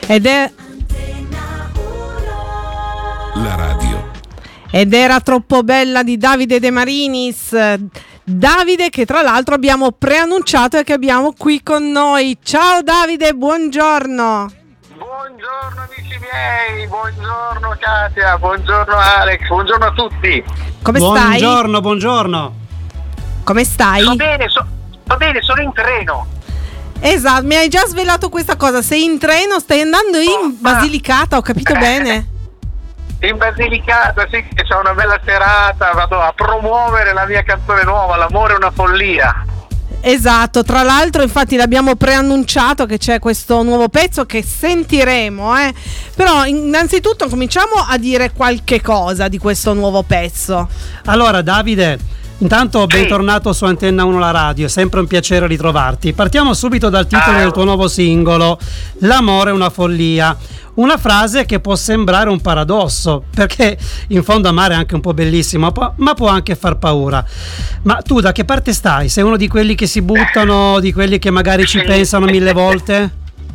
Ed è la radio. Ed era troppo bella di Davide De Marinis. Davide, che tra l'altro abbiamo preannunciato e che abbiamo qui con noi. Ciao Davide, buongiorno. Buongiorno amici miei, buongiorno Katia, buongiorno Alex, buongiorno a tutti. Come stai? Buongiorno. Come stai? Sto bene, sono in treno. Esatto, mi hai già svelato questa cosa. Sei in treno, stai andando in Basilicata, ho capito bene? In Basilicata, sì, che c'è una bella serata, vado a promuovere la mia canzone nuova, L'amore è una follia. Esatto, tra l'altro infatti l'abbiamo preannunciato che c'è questo nuovo pezzo che sentiremo, però innanzitutto cominciamo a dire qualche cosa di questo nuovo pezzo. Allora Davide, intanto bentornato su Antenna 1 la radio, è sempre un piacere ritrovarti. Partiamo subito dal titolo del tuo nuovo singolo, L'amore è una follia. Una frase che può sembrare un paradosso, perché in fondo amare è anche un po' bellissimo, ma può anche far paura. Ma tu da che parte stai? Sei uno di quelli che si buttano, di quelli che magari ci pensano 1000 volte?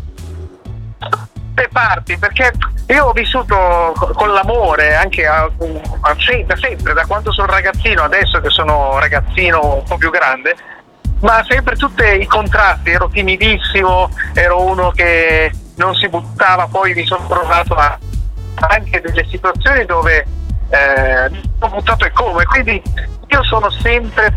Le parti, perché io ho vissuto con l'amore anche da sempre, da quando sono ragazzino, adesso che sono ragazzino un po' più grande, ma sempre tutti i contrasti. Ero timidissimo, ero uno che non si buttava, poi mi sono trovato anche delle situazioni dove ho buttato e come, quindi io sono sempre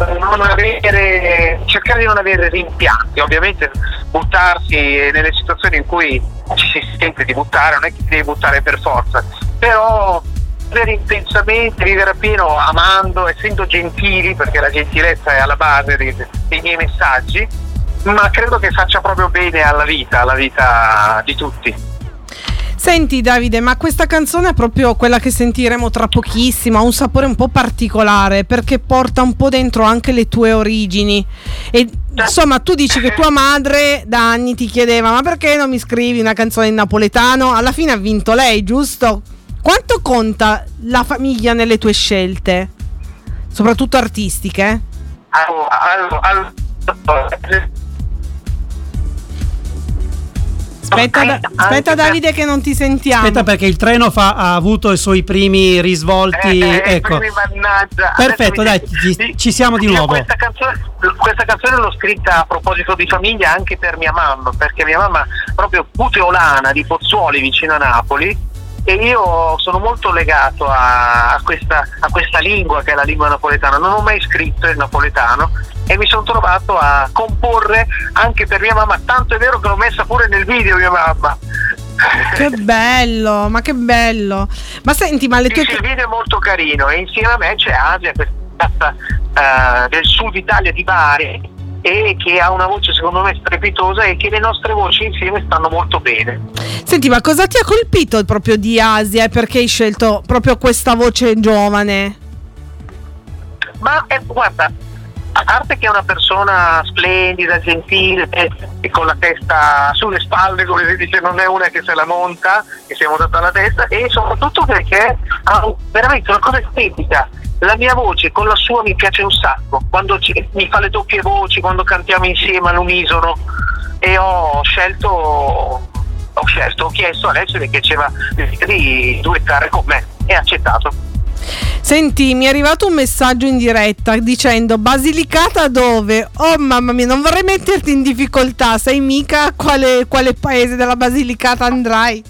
cercare di non avere rimpianti. Ovviamente buttarsi nelle situazioni in cui ci si sente di buttare, non è che ti devi buttare per forza, però vivere intensamente, vivere a pieno, amando, essendo gentili, perché la gentilezza è alla base dei miei messaggi, ma credo che faccia proprio bene alla vita di tutti. Senti Davide, ma questa canzone è proprio quella che sentiremo tra pochissimo, ha un sapore un po' particolare perché porta un po' dentro anche le tue origini e insomma tu dici che tua madre da anni ti chiedeva ma perché non mi scrivi una canzone in napoletano? Alla fine ha vinto lei, giusto? Quanto conta la famiglia nelle tue scelte, soprattutto artistiche? Aspetta Davide che non ti sentiamo. Aspetta perché il treno ha avuto i suoi primi risvolti. Ecco. Perfetto, dai, ci siamo di nuovo. Questa canzone l'ho scritta a proposito di famiglia anche per mia mamma, perché mia mamma è proprio puteolana di Pozzuoli vicino a Napoli e io sono molto legato a questa lingua che è la lingua napoletana. Non ho mai scritto in napoletano e mi sono trovato a comporre anche per mia mamma, tanto è vero che l'ho messa pure nel video mia mamma. Che bello, ma che bello. Ma senti, ma il video è molto carino e insieme a me c'è Asia, questa del sud Italia di Bari, e che ha una voce secondo me strepitosa e che le nostre voci insieme stanno molto bene. Senti, ma cosa ti ha colpito proprio di Asia e perché hai scelto proprio questa voce giovane? Ma guarda, a parte che è una persona splendida, gentile e con la testa sulle spalle, come si dice, non è una che se la monta, che si è montata la testa, e soprattutto perché ha veramente una cosa estetica. La mia voce con la sua mi piace un sacco, quando mi fa le doppie voci, quando cantiamo insieme all'unisono, e ho chiesto a lei se le piaceva di duettare con me e ha accettato. Senti, mi è arrivato un messaggio in diretta dicendo Basilicata dove? Oh mamma mia, non vorrei metterti in difficoltà, sai mica quale paese della Basilicata andrai?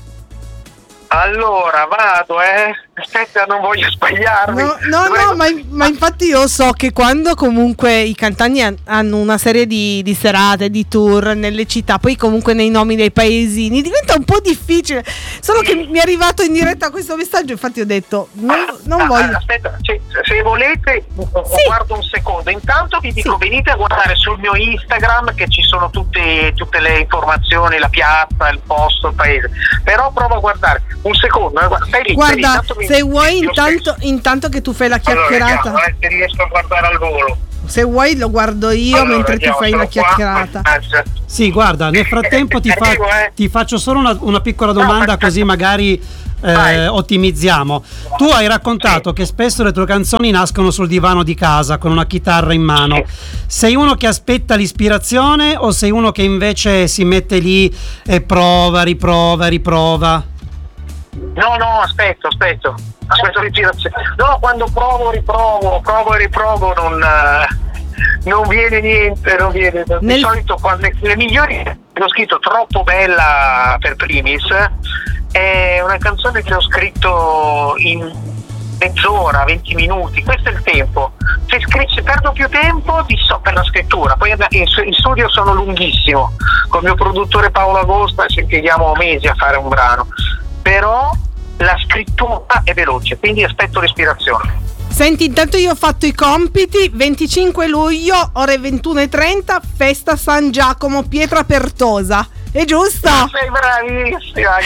Allora vado, aspetta, non voglio sbagliarmi. No, ma infatti io so che quando comunque i cantanti hanno una serie di serate, di tour nelle città, poi comunque nei nomi dei paesini diventa un po' difficile. Solo che mi è arrivato in diretta questo messaggio, infatti ho detto non voglio. Aspetta, se volete guardo un secondo. Intanto vi dico, venite a guardare sul mio Instagram che ci sono tutte le informazioni, la piazza, il posto, il paese. Però provo a guardare un secondo, stai lì. Guarda, se vuoi intanto che tu fai la chiacchierata. Vediamo, se riesco a guardare al volo. Se vuoi lo guardo io mentre ti fai la chiacchierata. Sì, guarda, nel frattempo ti faccio solo una piccola domanda, così magari ottimizziamo. Tu hai raccontato che spesso le tue canzoni nascono sul divano di casa con una chitarra in mano. Sei uno che aspetta l'ispirazione o sei uno che invece si mette lì e prova, riprova? No, aspetto l'ispirazione. No, quando provo e riprovo non viene niente, Di solito quando le migliori ho scritto Troppo bella per primis, è una canzone che ho scritto in mezz'ora, 20 minuti, questo è il tempo. Se perdo più tempo per la scrittura, poi in studio sono lunghissimo, con il mio produttore Paolo Agosta ci impieghiamo mesi a fare un brano, però la scrittura è veloce, quindi aspetto l'ispirazione. Senti, intanto io ho fatto i compiti. 25 luglio, ore 21:30, festa San Giacomo, Pietra Pertosa. È giusto? Sei bravissima.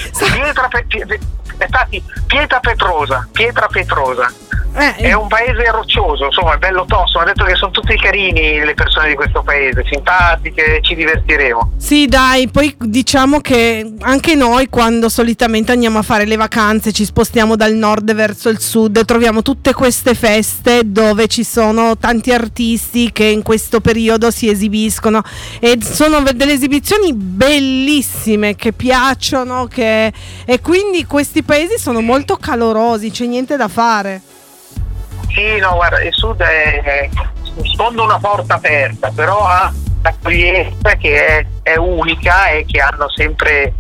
Pietra Petrosa. È un paese roccioso, insomma, è bello tosto. Mi ha detto che sono tutti carini le persone di questo paese, simpatiche, ci divertiremo. Sì, dai, poi diciamo che anche noi, quando solitamente andiamo a fare le vacanze, ci spostiamo dal nord verso il sud, troviamo tutte queste feste dove ci sono tanti artisti che in questo periodo si esibiscono, e sono delle esibizioni bellissime che piacciono, e quindi questi paesi sono molto calorosi, c'è niente da fare. Sì, no, guarda, il sud sfonda una porta aperta, però ha l'accoglienza che è unica e che hanno sempre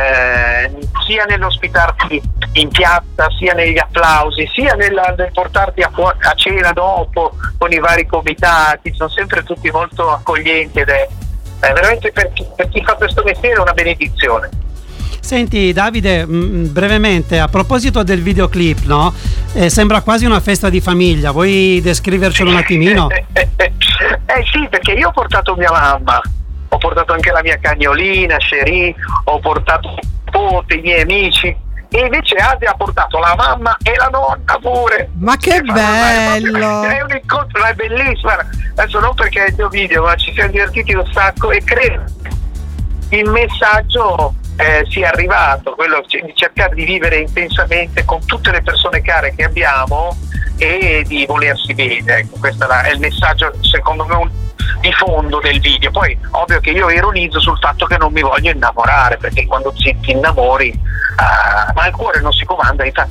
sia nell'ospitarti in piazza, sia negli applausi, sia nel portarti a cena dopo con i vari comitati. Sono sempre tutti molto accoglienti ed è veramente per chi fa questo mestiere una benedizione. Senti Davide, brevemente, a proposito del videoclip, no? Sembra quasi una festa di famiglia, vuoi descrivercelo un attimino? Sì, perché io ho portato mia mamma, ho portato anche la mia cagnolina, Cherie, ho portato il nipote, i miei amici, e invece Asia ha portato la mamma e la nonna pure. Ma che bello! È un incontro, è bellissimo. Adesso non perché è il mio video, ma ci siamo divertiti un sacco e credo il messaggio sia arrivato, quello di cercare di vivere intensamente con tutte le persone care che abbiamo e di volersi bene. Ecco, questo è il messaggio, secondo me, di fondo del video. Poi ovvio che io ironizzo sul fatto che non mi voglio innamorare, perché quando ti innamori ma il cuore non si comanda, infatti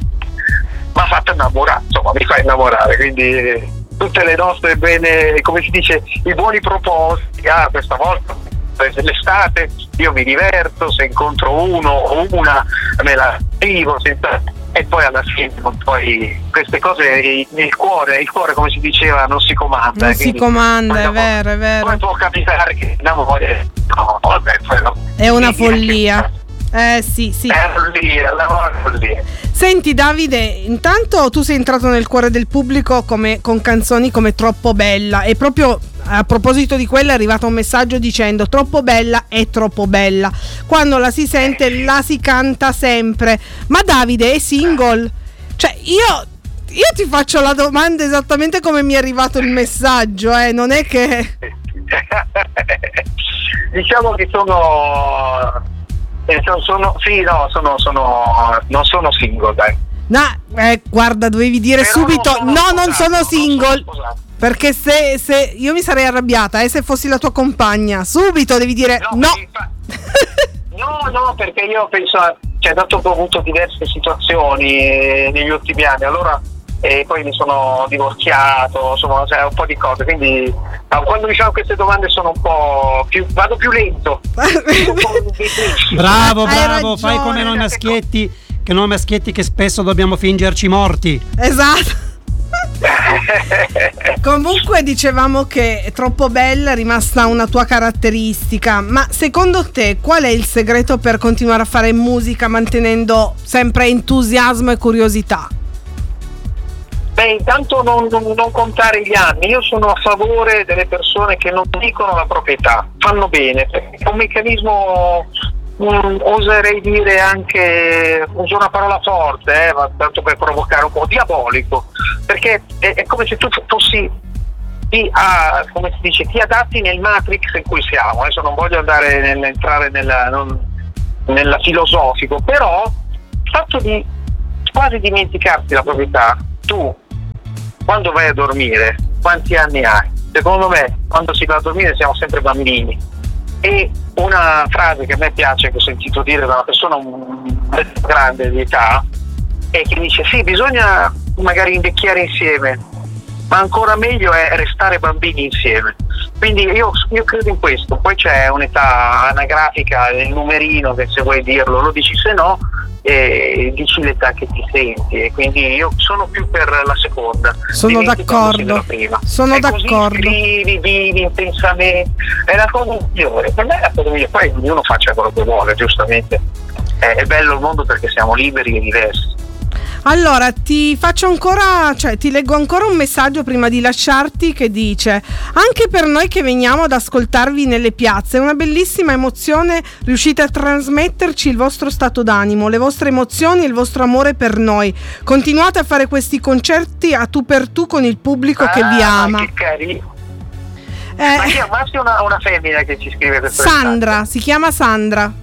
ma fatto innamorare, insomma, mi fa innamorare, quindi tutte le nostre bene, come si dice, i buoni propositi, questa volta l'estate io mi diverto, se incontro uno o una me la vivo e poi alla fine poi queste cose il cuore come si diceva non si comanda, non si comanda, è vero. Poi può capitare che l'amore è una follia. Sì. È una follia. Senti Davide, intanto tu sei entrato nel cuore del pubblico con canzoni come Troppo bella, e proprio a proposito di quella è arrivato un messaggio dicendo: troppo bella è troppo bella, quando la si sente la si canta sempre. Ma Davide è single? Cioè io ti faccio la domanda esattamente come mi è arrivato il messaggio, non è che diciamo che non sono single, dai. No, guarda, dovevi dire però subito non sono single. Perché se io mi sarei arrabbiata, se fossi la tua compagna, subito devi dire no. No, perché io penso, dato che ho avuto diverse situazioni negli ultimi anni, allora poi mi sono divorziato, insomma, un po' di cose, quindi quando mi fanno queste domande sono un po' vado più lento. Bravo, fai come noi maschietti che spesso dobbiamo fingerci morti. Esatto. Comunque dicevamo che è troppo bella, è rimasta una tua caratteristica, ma secondo te qual è il segreto per continuare a fare musica mantenendo sempre entusiasmo e curiosità? Intanto non contare gli anni. Io sono a favore delle persone che non dicono la proprietà, fanno bene, è un meccanismo, oserei dire anche, uso una parola forte, tanto per provocare un po', diabolico, perché è come se tu fossi come si dice, ti adatti nel matrix in cui siamo. Adesso non voglio entrare nella filosofico, però fatto di quasi dimenticarti la propria età. Tu, quando vai a dormire, quanti anni hai? Secondo me, quando si va a dormire siamo sempre bambini. E una frase che a me piace, che ho sentito dire da una persona grande di età, è che dice: sì, bisogna magari invecchiare insieme, ma ancora meglio è restare bambini insieme. Quindi io credo in questo. Poi c'è un'età anagrafica, il numerino, che se vuoi dirlo lo dici, se no dici l'età che ti senti, e quindi io sono più per la seconda. Sono d'accordo. Sono d'accordo. Così scrivi, vivi intensamente, è la cosa migliore. Per me è la cosa migliore. Poi ognuno faccia quello che vuole, giustamente. È bello il mondo perché siamo liberi e diversi. Allora ti leggo ancora un messaggio prima di lasciarti, che dice: anche per noi che veniamo ad ascoltarvi nelle piazze è una bellissima emozione, riuscite a trasmetterci il vostro stato d'animo, le vostre emozioni e il vostro amore per noi. Continuate a fare questi concerti a tu per tu con il pubblico che vi ama. Che carino. Ma chi ammazzi una femmina che ci scrive questo? Sandra, si chiama Sandra.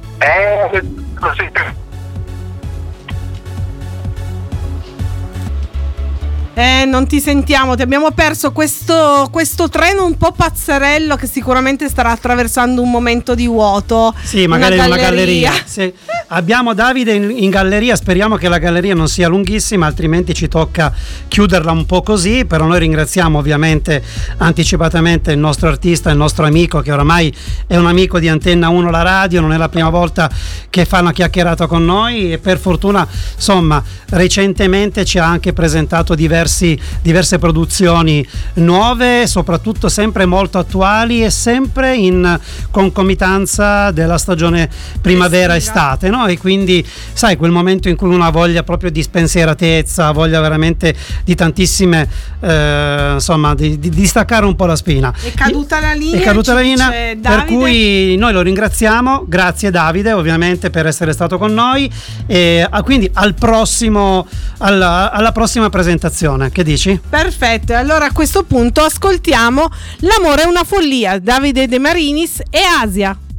Non ti sentiamo, ti abbiamo perso. Questo treno un po' pazzerello che sicuramente starà attraversando un momento di vuoto. Sì, magari una galleria. Sì. Abbiamo Davide in galleria, speriamo che la galleria non sia lunghissima, altrimenti ci tocca chiuderla un po' così. Però noi ringraziamo ovviamente anticipatamente il nostro artista, il nostro amico, che oramai è un amico di Antenna 1 la radio, non è la prima volta che fa una chiacchierata con noi, e per fortuna, insomma, recentemente ci ha anche presentato diverse produzioni nuove, soprattutto sempre molto attuali e sempre in concomitanza della stagione primavera-estate, no? E quindi sai, quel momento in cui uno ha voglia proprio di spensieratezza, voglia veramente di tantissime insomma di staccare un po' la spina. È caduta la linea, per cui noi lo ringraziamo. Grazie Davide ovviamente per essere stato con noi, e quindi alla prossima presentazione. Che dici? Perfetto, allora a questo punto ascoltiamo L'amore è una follia, Davide De Marinis e Asia.